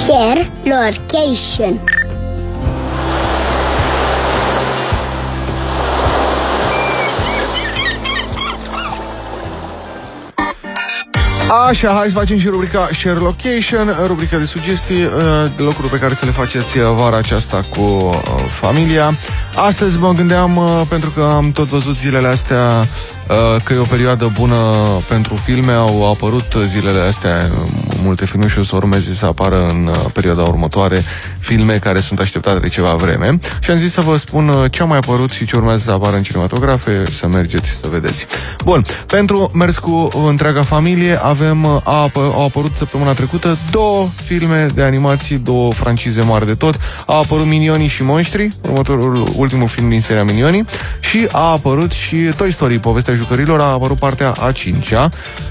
Share location. Așa, hai să facem și rubrica Share Location, rubrica de sugestii de locuri pe care să le faceți vara aceasta cu familia. Astăzi mă gândeam, pentru că am tot văzut zilele astea că e o perioadă bună pentru filme. Au apărut zilele astea multe filme și o să urmeze să apară în perioada următoare filme care sunt așteptate de ceva vreme. Și am zis să vă spun ce a mai apărut și ce urmează să apară în cinematografe, să mergeți să vedeți. Bun, pentru mers cu întreaga familie au apărut săptămâna trecută două filme de animații, două francize mari de tot. Au apărut Minionii și Monștri, ultimul film din seria Minionii, și a apărut și Toy Story, povestea jucărilor, a apărut partea a 5-a.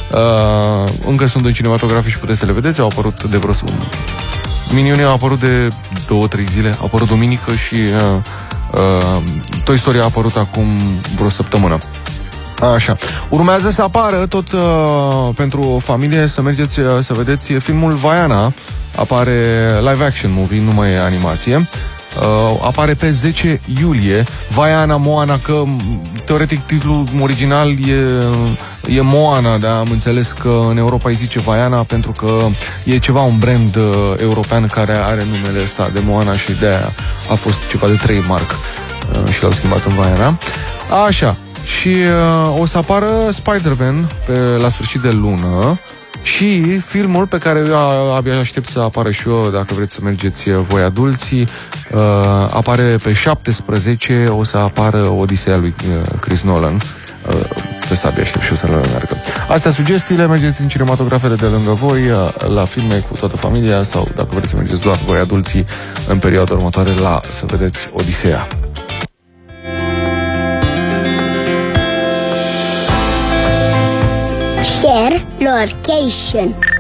Încă sunt în cinematografe și puteți să le vedeți. Au apărut de vreo Minionii au apărut de 2-3 zile, a apărut duminică și Toy Story a apărut acum vreo săptămână. Așa. Urmează să apară tot pentru familie, să mergeți să vedeți filmul Vaiana. Apare live action movie, nu mai e animație. Apare pe 10 iulie. Vaiana, Moana, că teoretic titlul original e Moana, dar am înțeles că în Europa îi zice Vaiana pentru că e ceva, un brand european care are numele ăsta de Moana și de-aia a fost ceva de trademark și l-au schimbat în Vaiana. Așa. Și o să apară Spider-Man la sfârșit de lună. Și filmul pe care eu abia aștept să apară și eu, dacă vreți să mergeți voi adulții, apare pe 17, o să apară Odiseea lui Chris Nolan. Pe ăsta abia aștept și eu să-l meargă. Astea sugestiile, mergeți în cinematografele de lângă voi, la filme cu toată familia, sau dacă vreți să mergeți doar voi adulții în perioada următoare să vedeți Odiseea. Share location.